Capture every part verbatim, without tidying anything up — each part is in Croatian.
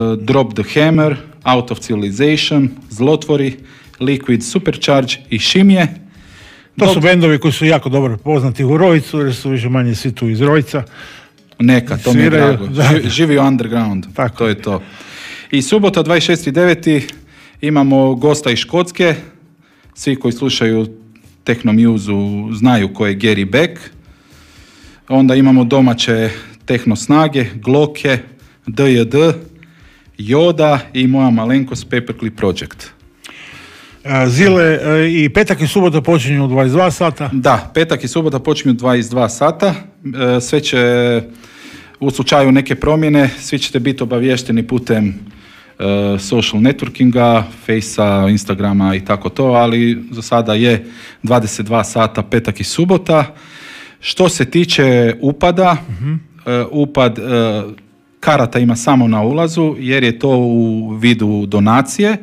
Drop the Hammer, Out of Civilization, Zlotvori, Liquid Supercharge i Šimje. To Dob... su bendovi koji su jako dobro poznati u Rojcu, jer su više manje svi tu iz Rojca. Neka, to mi je drago. Živi, živi underground, tako. To je to. I subota dvadeset šesti deveti imamo gosta iz Škotske. Svi koji slušaju Techno Muse znaju ko je Gary Beck. Onda imamo domaće tehno snage, Gloke, D J D, Yoda i moja malenkost Paperclip Project. Zile i petak i subota počinju u dvadeset dva sata? Da, petak i subota počinju u dvadeset dva sata. Sve će, u slučaju neke promjene, svi ćete biti obavješteni putem uh, social networkinga, Facea, Instagrama i tako to, ali za sada je dvadeset dva sata petak i subota. Što se tiče upada, uh-huh. uh, upad uh, karata ima samo na ulazu, jer je to u vidu donacije,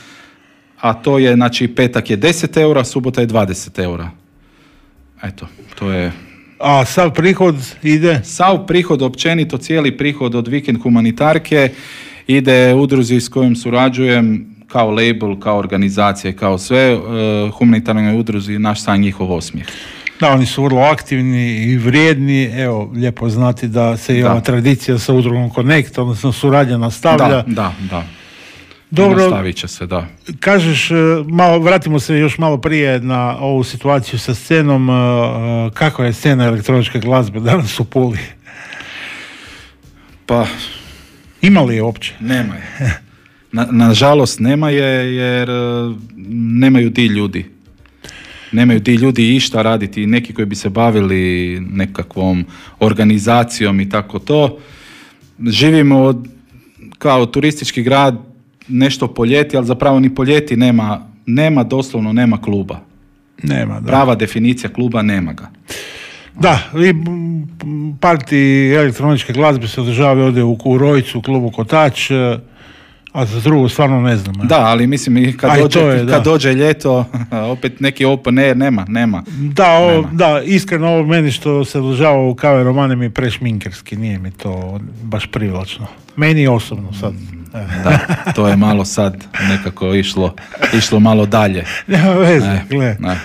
a to je, znači, petak je deset eura, subota je dvadeset eura. Eto, to je... A sav prihod ide? Sav prihod, općenito cijeli prihod od Vikend humanitarke ide udruzi s kojom surađujem, kao label, kao organizacije, kao sve, uh, humanitarnoj udruzi Naš san, njihov osmijeh. Da, oni su vrlo aktivni i vrijedni, evo, lijepo znati da se i ova tradicija sa udrugom Connect, odnosno suradnja nastavlja. Da, da, da. Dobro, nastavit će se, da. Kažeš, malo, vratimo se još malo prije na ovu situaciju sa scenom, kakva je scena elektroničke glazbe danas u Puli? Pa... Ima li je uopće? Nema je. Na, nažalost nema je, jer nemaju di ljudi. Nemaju ti ljudi išta raditi, neki koji bi se bavili nekakvom organizacijom i tako to. Živimo od, kao turistički grad, nešto po ljeti, ali zapravo ni po ljeti nema, nema doslovno nema kluba. Nema, da. Prava definicija kluba nema ga. Da, i partiji elektroničke glazbe se održavaju ovdje u, u Rojcu, u klubu Kotač, a za drugo stvarno ne znam. Da, ali mislim kad, Aj, dođe, je, kad dođe ljeto, opet neki open air, nema, nema. Da, ovo, nema. Da, iskreno ovo meni što se održava u Kave Romane mi je prešminkerski, nije mi to baš privlačno. Meni osobno sad. Da, to je malo sad nekako išlo, išlo malo dalje. Nema veze, ne, gle. Ne.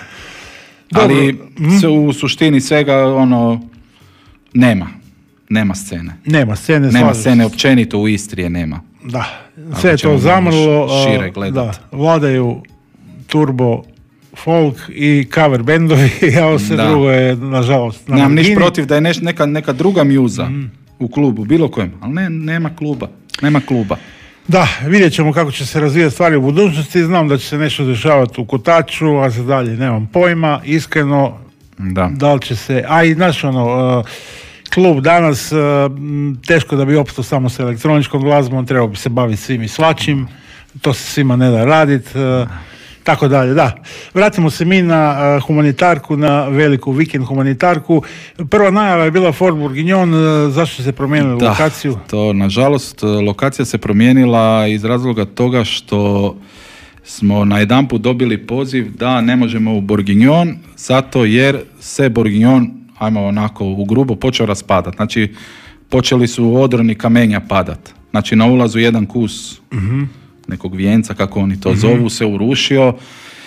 Ali mm. u suštini svega ono, nema. Nema scene. Nema scene. Nema scene, općenito u Istri je nema. Da, sve je to zamrlo, šire gledat. Da, vladaju turbo folk i cover bendovi, a ovo sve da. drugo je, nažalost, na Nemam ništa protiv da je neš, neka, neka druga mjuza mm. u klubu, bilo kojem, ali ne, nema kluba, nema kluba. Da, vidjet ćemo kako će se razvijati stvari u budućnosti, znam da će se nešto dešavati u Kotaču, a za dalje nemam pojma, iskreno, da, da li će se, a i znaš ono, uh, klub danas, uh, teško da bi opstao samo sa elektroničkom glazbom, trebao bi se baviti svim i svačim, to se svima ne da raditi, uh, tako dalje, da. Vratimo se mi na uh, humanitarku, na veliku vikend humanitarku. Prva najava je bila Fort Bourguignon, uh, zašto se promijenila da, lokaciju? To, nažalost, lokacija se promijenila iz razloga toga što smo najedanput dobili poziv da ne možemo u Bourguignon, zato jer se Bourguignon, ajmo onako u grubo, počeo raspadati. Znači, počeli su odroni kamenja padat. Znači, na ulazu jedan kus mm-hmm. nekog vijenca, kako oni to mm-hmm. zovu, se urušio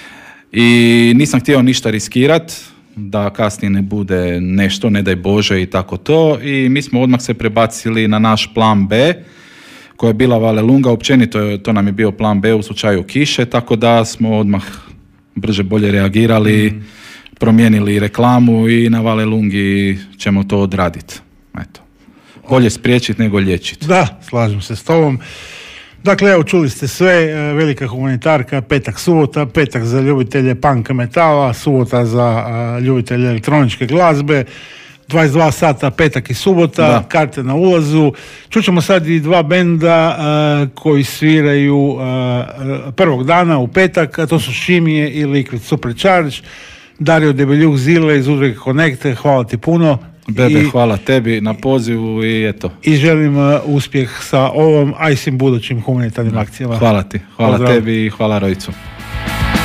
i nisam htio ništa riskirat, da kasnije ne bude nešto, ne daj Bože i tako to. I mi smo odmah se prebacili na naš plan B, koja je bila Valelunga, općenito to nam je bio plan B u slučaju kiše, tako da smo odmah brže bolje reagirali, mm. promijenili reklamu i na Valelungi ćemo to odraditi. Eto. Bolje spriječiti nego liječiti. Da, slažem se s tobom. Dakle, evo, čuli ste sve, velika humanitarka, petak, subota, petak za ljubitelje punk metala, subota za uh, ljubitelje elektroničke glazbe, dvadeset dva sata, petak i subota, da. Karte na ulazu. Čućemo sad i dva benda uh, koji sviraju uh, prvog dana u petak, a to su Šimije i Liquid Supercharge. Dario Debeljuk, Zile iz udruge Connect, hvala ti puno. Bebe, I, hvala tebi na pozivu i eto. I želim uh, uspjeh sa ovom, a i svim budućim humanitarnim akcijama. Hvala ti, hvala Pozdrav. tebi i hvala Rojcu.